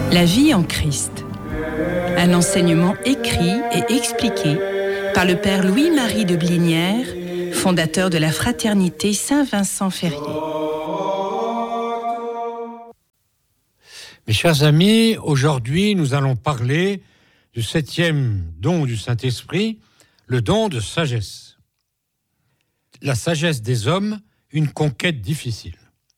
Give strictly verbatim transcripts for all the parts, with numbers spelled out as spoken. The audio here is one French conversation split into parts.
La vie en Christ. Un enseignement écrit et expliqué par le père Louis-Marie de Blinière, fondateur de la fraternité Saint-Vincent-Ferrier. Mes chers amis, aujourd'hui nous allons parler du septième don du Saint-Esprit, le don de sagesse. La sagesse des hommes, une conquête difficile.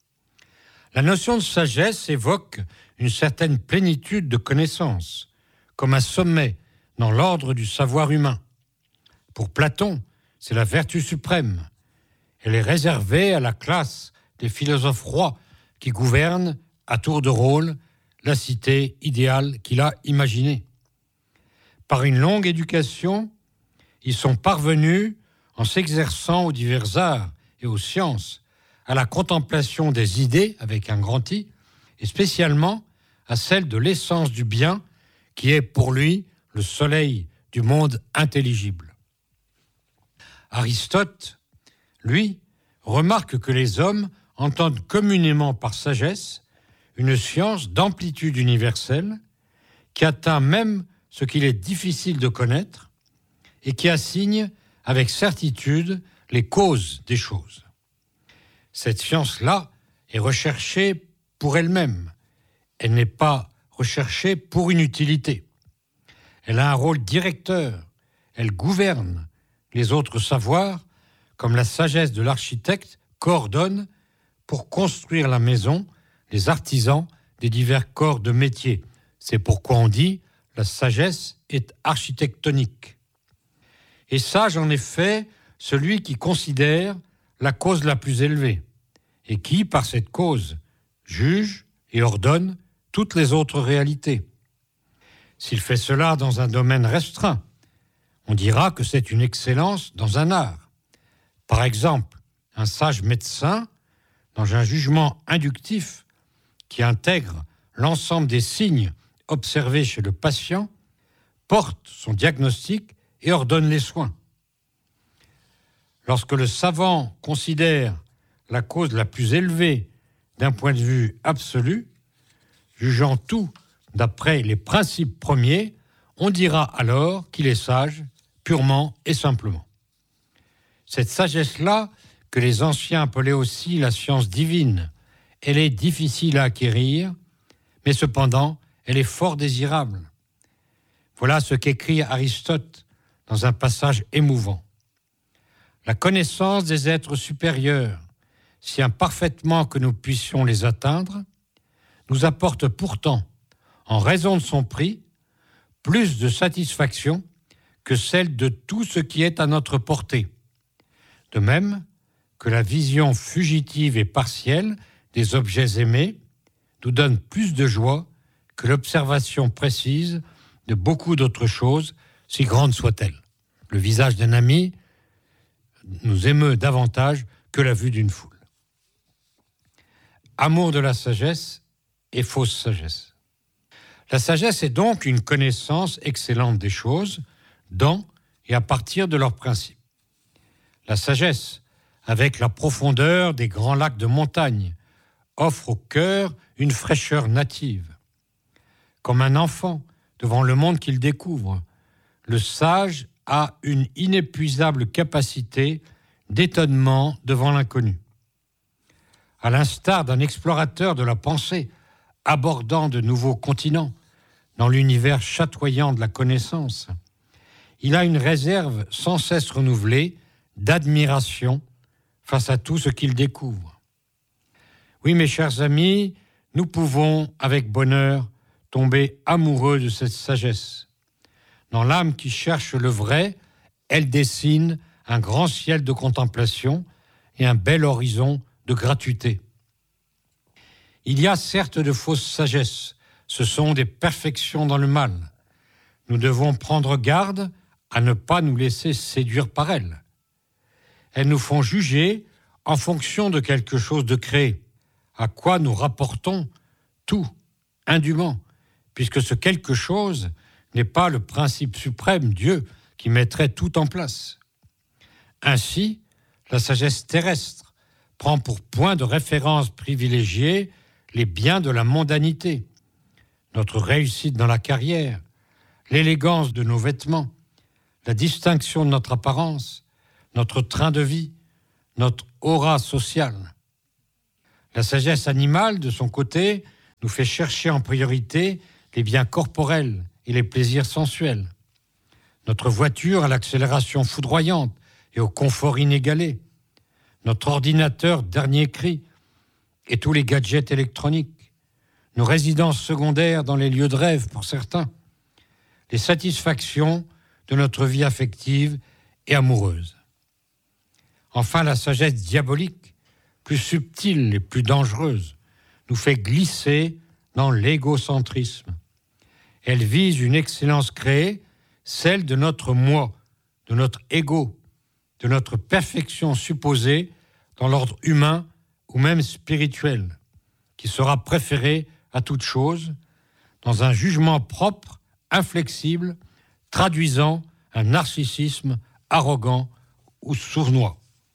La notion de sagesse évoque une certaine plénitude de connaissances, comme un sommet dans l'ordre du savoir humain. Pour Platon, c'est la vertu suprême. Elle est réservée à la classe des philosophes rois qui gouvernent, à tour de rôle, la cité idéale qu'il a imaginée. Par une longue éducation, ils sont parvenus, en s'exerçant aux divers arts et aux sciences, à la contemplation des idées, avec un grand I, et spécialement à celle de l'essence du bien, qui est pour lui le soleil du monde intelligible. Aristote, lui, remarque que les hommes entendent communément par sagesse une science d'amplitude universelle qui atteint même ce qu'il est difficile de connaître et qui assigne avec certitude les causes des choses. Cette science-là est recherchée pour elle-même. Elle n'est pas recherchée pour une utilité. Elle a un rôle directeur. Elle gouverne les autres savoirs, comme la sagesse de l'architecte coordonne pour construire la maison les artisans des divers corps de métier. C'est pourquoi on dit la sagesse est architectonique. Et sage, en effet, celui qui considère la cause la plus élevée et qui, par cette cause, juge et ordonne toutes les autres réalités. S'il fait cela dans un domaine restreint, on dira que c'est une excellence dans un art. Par exemple, un sage médecin, dans un jugement inductif qui intègre l'ensemble des signes observés chez le patient, porte son diagnostic et ordonne les soins. Lorsque le savant considère la cause la plus élevée d'un point de vue absolu, jugeant tout d'après les principes premiers, on dira alors qu'il est sage, purement et simplement. Cette sagesse-là, que les anciens appelaient aussi la science divine, elle est difficile à acquérir, mais cependant, elle est fort désirable. Voilà ce qu'écrit Aristote dans un passage émouvant. La connaissance des êtres supérieurs, si imparfaitement que nous puissions les atteindre, nous apporte pourtant, en raison de son prix, plus de satisfaction que celle de tout ce qui est à notre portée. De même que la vision fugitive et partielle des objets aimés nous donne plus de joie que l'observation précise de beaucoup d'autres choses, si grandes soient-elles. Le visage d'un ami nous émeut davantage que la vue d'une foule. Amour de la sagesse et fausse sagesse. La sagesse est donc une connaissance excellente des choses, dans et à partir de leurs principes. La sagesse, avec la profondeur des grands lacs de montagne, offre au cœur une fraîcheur native. Comme un enfant devant le monde qu'il découvre, le sage a une inépuisable capacité d'étonnement devant l'inconnu. À l'instar d'un explorateur de la pensée abordant de nouveaux continents dans l'univers chatoyant de la connaissance, il a une réserve sans cesse renouvelée d'admiration face à tout ce qu'il découvre. Oui, mes chers amis, nous pouvons, avec bonheur, tomber amoureux de cette sagesse. Dans l'âme qui cherche le vrai, elle dessine un grand ciel de contemplation et un bel horizon de gratuité. Il y a certes de fausses sagesses, ce sont des perfections dans le mal. Nous devons prendre garde à ne pas nous laisser séduire par elles. Elles nous font juger en fonction de quelque chose de créé, à quoi nous rapportons tout, indûment, puisque ce quelque chose n'est pas le principe suprême, Dieu, qui mettrait tout en place. Ainsi, la sagesse terrestre prend pour point de référence privilégié les biens de la mondanité, notre réussite dans la carrière, l'élégance de nos vêtements, la distinction de notre apparence, notre train de vie, notre aura sociale. La sagesse animale, de son côté, nous fait chercher en priorité les biens corporels et les plaisirs sensuels. Notre voiture à l'accélération foudroyante et au confort inégalé. Notre ordinateur dernier cri et tous les gadgets électroniques. Nos résidences secondaires dans les lieux de rêve pour certains. Les satisfactions de notre vie affective et amoureuse. Enfin, la sagesse diabolique, plus subtile et plus dangereuse, nous fait glisser dans l'égocentrisme. Elle vise une excellence créée, celle de notre moi, de notre ego, de notre perfection supposée dans l'ordre humain ou même spirituel, qui sera préférée à toute chose, dans un jugement propre, inflexible, traduisant un narcissisme arrogant ou sournois.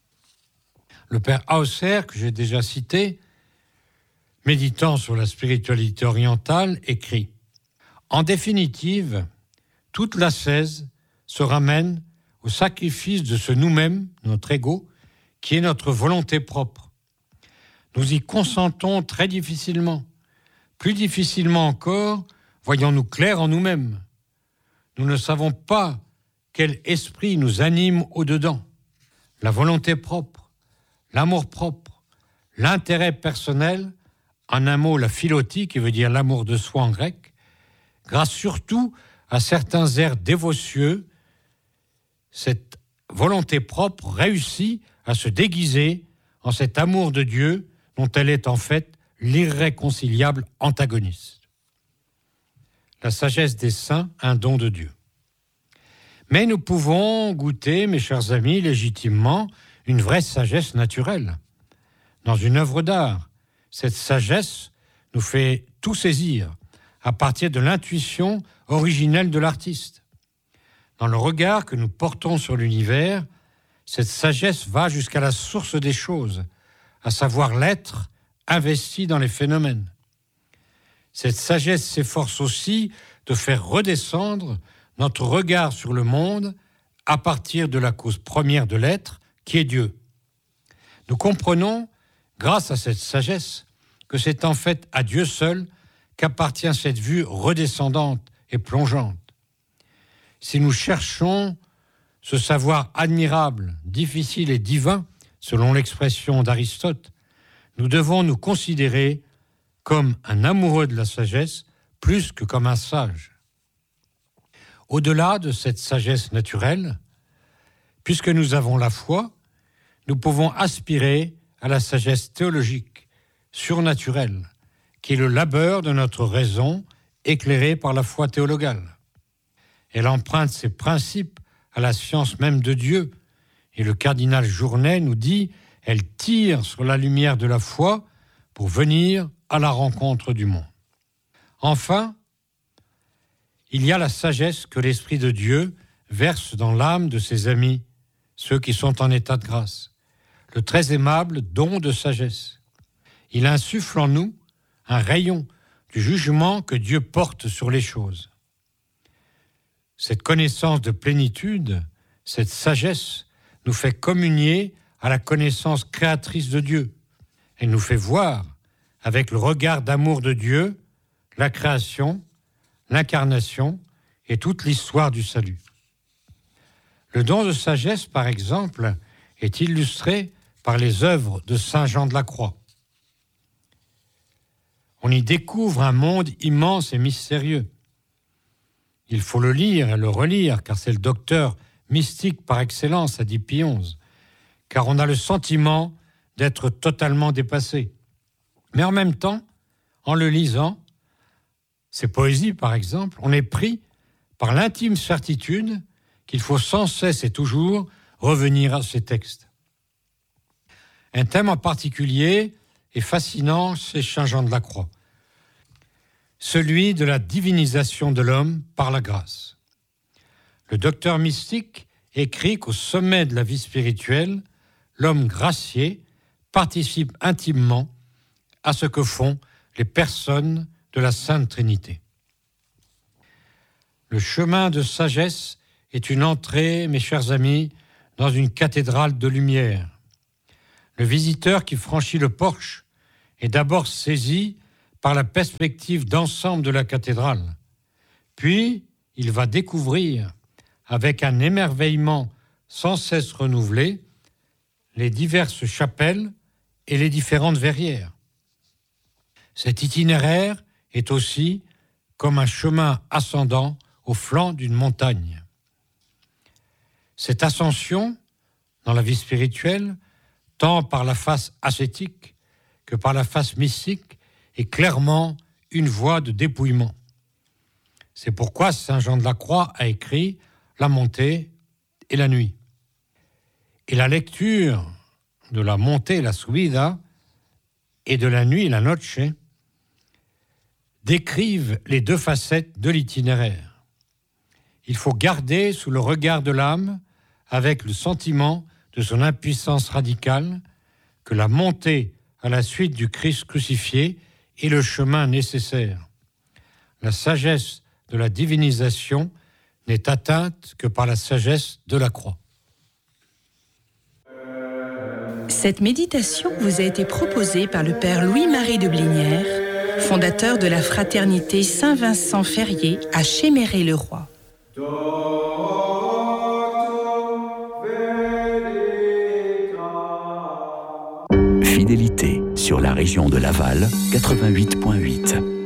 Le père Hauser, que j'ai déjà cité, méditant sur la spiritualité orientale, écrit « En définitive, toute l'ascèse se ramène au sacrifice de ce nous-mêmes, notre ego, qui est notre volonté propre. Nous y consentons très difficilement. Plus difficilement encore, voyons-nous clair en nous-mêmes. Nous ne savons pas quel esprit nous anime au-dedans. La volonté propre, l'amour propre, l'intérêt personnel, en un mot la philotie, qui veut dire l'amour de soi en grec, grâce surtout à certains airs dévotieux, cette volonté propre réussit à se déguiser en cet amour de Dieu dont elle est en fait l'irréconciliable antagoniste. La sagesse des saints, un don de Dieu. Mais nous pouvons goûter, mes chers amis, légitimement, une vraie sagesse naturelle. Dans une œuvre d'art, cette sagesse nous fait tout saisir à partir de l'intuition originelle de l'artiste. Dans le regard que nous portons sur l'univers, cette sagesse va jusqu'à la source des choses, à savoir l'être investi dans les phénomènes. Cette sagesse s'efforce aussi de faire redescendre notre regard sur le monde à partir de la cause première de l'être, qui est Dieu. Nous comprenons, grâce à cette sagesse, que c'est en fait à Dieu seul qu'appartient cette vue redescendante et plongeante. Si nous cherchons ce savoir admirable, difficile et divin, selon l'expression d'Aristote, nous devons nous considérer comme un amoureux de la sagesse plus que comme un sage. Au-delà de cette sagesse naturelle, puisque nous avons la foi, nous pouvons aspirer à la sagesse théologique, surnaturelle, qui est le labeur de notre raison éclairée par la foi théologale. Elle emprunte ses principes à la science même de Dieu, et le cardinal Journet nous dit « Elle tire sur la lumière de la foi pour venir à la rencontre du monde. » Enfin, il y a la sagesse que l'Esprit de Dieu verse dans l'âme de ses amis, ceux qui sont en état de grâce, le très aimable don de sagesse. Il insuffle en nous un rayon du jugement que Dieu porte sur les choses. Cette connaissance de plénitude, cette sagesse, nous fait communier à la connaissance créatrice de Dieu. Elle nous fait voir, avec le regard d'amour de Dieu, la création, l'incarnation et toute l'histoire du salut. Le don de sagesse, par exemple, est illustré par les œuvres de saint Jean de la Croix. On y découvre un monde immense et mystérieux. Il faut le lire et le relire, car c'est le docteur mystique par excellence, a dit Pie onze, car on a le sentiment d'être totalement dépassé. Mais en même temps, en le lisant, ces poésies par exemple, on est pris par l'intime certitude qu'il faut sans cesse et toujours revenir à ces textes. Un thème en particulier est fascinant chez saint Jean de la Croix, celui de la divinisation de l'homme par la grâce. Le docteur mystique écrit qu'au sommet de la vie spirituelle, l'homme gracié participe intimement à ce que font les personnes de la Sainte Trinité. Le chemin de sagesse est une entrée, mes chers amis, dans une cathédrale de lumière. Le visiteur qui franchit le porche est d'abord saisi par la perspective d'ensemble de la cathédrale. Puis, il va découvrir, avec un émerveillement sans cesse renouvelé, les diverses chapelles et les différentes verrières. Cet itinéraire est aussi comme un chemin ascendant au flanc d'une montagne. Cette ascension, dans la vie spirituelle, tant par la face ascétique que par la face mystique, est clairement une voie de dépouillement. C'est pourquoi saint Jean de la Croix a écrit « La montée et la nuit ». Et la lecture de la montée, la subida, et de la nuit, la noche, décrivent les deux facettes de l'itinéraire. Il faut garder sous le regard de l'âme, avec le sentiment de son impuissance radicale, que la montée à la suite du Christ crucifié est le chemin nécessaire. La sagesse de la divinisation n'est atteinte que par la sagesse de la croix. Cette méditation vous a été proposée par le Père Louis-Marie de Blinière, fondateur de la Fraternité Saint-Vincent-Ferrier à Chéméré-le-Roi. Fidélité sur la région de Laval, quatre-vingt-huit virgule huit.